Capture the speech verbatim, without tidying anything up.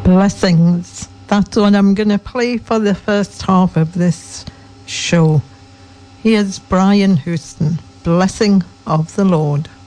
Blessings. That's what I'm going to play for the first half of this show. Here's Brian Houston, Blessing of the Lord.